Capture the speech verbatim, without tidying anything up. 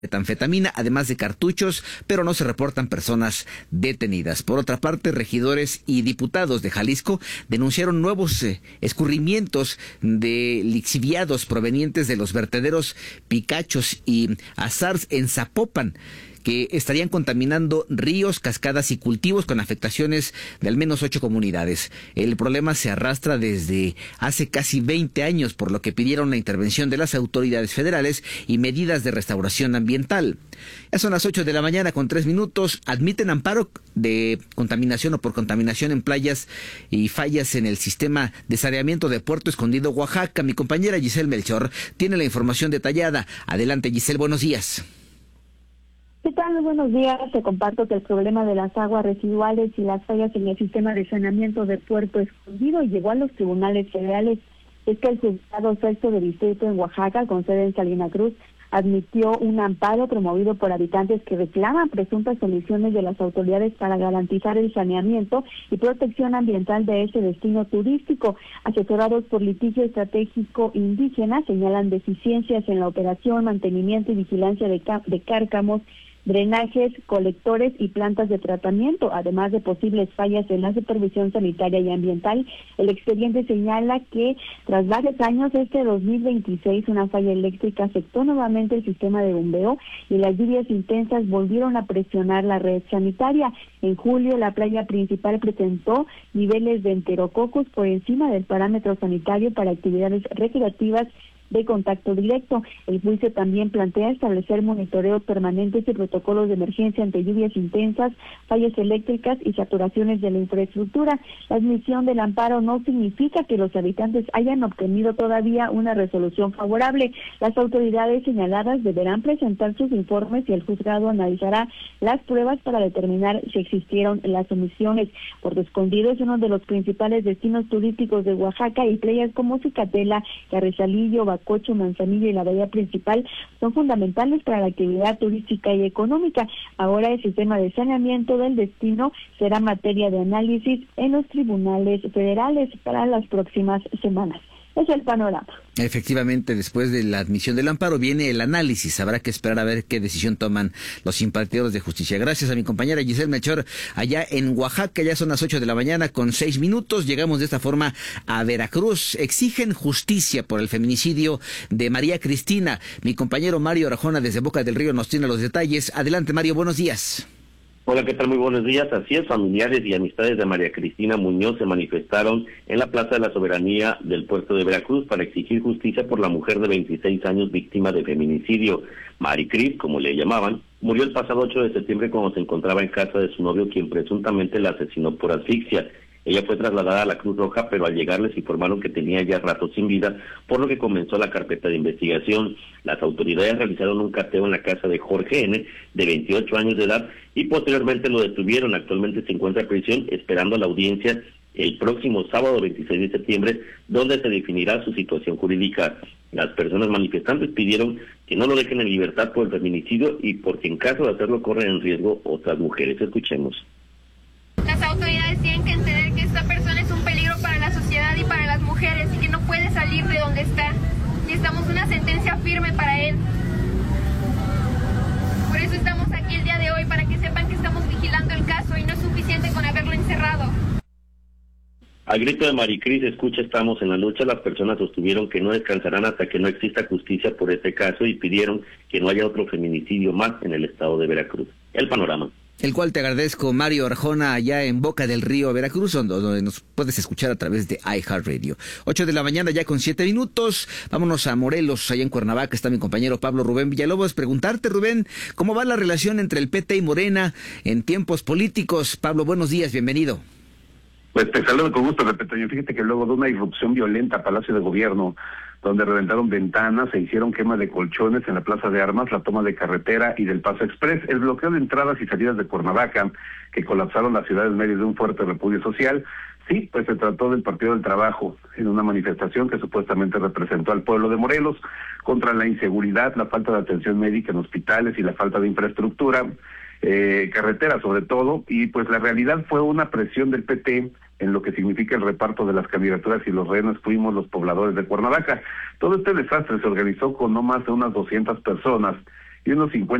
metanfetamina, además de cartuchos, pero no se reportan personas detenidas. Por otra parte, regidores y diputados de Jalisco denunciaron nuevos eh, escurrimientos de lixiviados provenientes de los vertederos Picachos y Azars en Zapopan, que estarían contaminando ríos, cascadas y cultivos con afectaciones de al menos ocho comunidades. El problema se arrastra desde hace casi veinte años, por lo que pidieron la intervención de las autoridades federales y medidas de restauración ambiental. Ya son las ocho de la mañana con tres minutos. Admiten amparo de contaminación o por contaminación en playas y fallas en el sistema de saneamiento de Puerto Escondido, Oaxaca. Mi compañera Giselle Melchor tiene la información detallada. Adelante, Giselle, buenos días. ¿Qué tal? Muy buenos días. Te comparto que el problema de las aguas residuales y las fallas en el sistema de saneamiento de Puerto Escondido llegó a los tribunales federales. Es que el juzgado sexto de distrito en Oaxaca, con sede en Salina Cruz, admitió un amparo promovido por habitantes que reclaman presuntas omisiones de las autoridades para garantizar el saneamiento y protección ambiental de ese destino turístico. Asesorados por litigio estratégico indígena, señalan deficiencias en la operación, mantenimiento y vigilancia de, de cárcamos, drenajes, colectores y plantas de tratamiento, además de posibles fallas en la supervisión sanitaria y ambiental. El expediente señala que tras varios años, este dos mil veintiséis, una falla eléctrica afectó nuevamente el sistema de bombeo y las lluvias intensas volvieron a presionar la red sanitaria. En julio, la playa principal presentó niveles de enterococos por encima del parámetro sanitario para actividades recreativas de contacto directo. El juicio también plantea establecer monitoreos permanentes y protocolos de emergencia ante lluvias intensas, fallas eléctricas y saturaciones de la infraestructura. La admisión del amparo no significa que los habitantes hayan obtenido todavía una resolución favorable. Las autoridades señaladas deberán presentar sus informes y el juzgado analizará las pruebas para determinar si existieron las omisiones. Puerto Escondido es uno de los principales destinos turísticos de Oaxaca y playas como Cicatela, Carrizalillo, Cocho, Manzanillo y la bahía principal son fundamentales para la actividad turística y económica. Ahora el sistema de saneamiento del destino será materia de análisis en los tribunales federales para las próximas semanas. Es el panorama. Efectivamente, después de la admisión del amparo viene el análisis. Habrá que esperar a ver qué decisión toman los impartidores de justicia. Gracias a mi compañera Giselle Melchor allá en Oaxaca. Ya son las ocho de la mañana con seis minutos. Llegamos de esta forma a Veracruz. Exigen justicia por el feminicidio de María Cristina. Mi compañero Mario Arjona desde Boca del Río nos tiene los detalles. Adelante, Mario, buenos días. Hola, ¿qué tal? Muy buenos días. Así es, familiares y amistades de María Cristina Muñoz se manifestaron en la Plaza de la Soberanía del puerto de Veracruz para exigir justicia por la mujer de veintiséis años víctima de feminicidio. Mari Cris, como le llamaban, murió el pasado ocho de septiembre cuando se encontraba en casa de su novio, quien presuntamente la asesinó por asfixia. Ella fue trasladada a la Cruz Roja, pero al llegar les informaron que tenía ya rato sin vida, por lo que comenzó la carpeta de investigación. Las autoridades realizaron un cateo en la casa de Jorge N., de veintiocho años de edad, y posteriormente lo detuvieron. Actualmente se encuentra en prisión esperando la audiencia el próximo sábado veintiséis de septiembre, donde se definirá su situación jurídica. Las personas manifestantes pidieron que no lo dejen en libertad por el feminicidio y porque en caso de hacerlo corren en riesgo otras mujeres. Escuchemos. Las autoridades tienen que entender que esta persona es un peligro para la sociedad y para las mujeres y que no puede salir de donde está. Necesitamos una sentencia firme para él. Por eso estamos aquí el día de hoy, para que sepan que estamos vigilando el caso y no es suficiente con haberlo encerrado. Al grito de Maricris, escucha, estamos en la lucha. Las personas sostuvieron que no descansarán hasta que no exista justicia por este caso y pidieron que no haya otro feminicidio más en el estado de Veracruz. El panorama. El cual te agradezco, Mario Arjona, allá en Boca del Río, Veracruz, donde nos puedes escuchar a través de iHeartRadio. Ocho de la mañana ya con siete minutos. Vámonos a Morelos, allá en Cuernavaca está mi compañero Pablo Rubén Villalobos. Preguntarte, Rubén, ¿cómo va la relación entre el P T y Morena en tiempos políticos? Pablo, buenos días, bienvenido. Pues te saludo con gusto, Pepe Toño. Fíjate que luego de una irrupción violenta a Palacio de Gobierno, donde reventaron ventanas, se hicieron quema de colchones en la Plaza de Armas, la toma de carretera y del Paso Express, el bloqueo de entradas y salidas de Cuernavaca, que colapsaron la ciudad en medio de un fuerte repudio social. Sí, pues se trató del Partido del Trabajo, en una manifestación que supuestamente representó al pueblo de Morelos contra la inseguridad, la falta de atención médica en hospitales y la falta de infraestructura, eh, carretera sobre todo, y pues la realidad fue una presión del P T en lo que significa el reparto de las candidaturas, y los rehenes fuimos los pobladores de Cuernavaca. Todo este desastre se organizó con no más de unas doscientas personas y unos cincuenta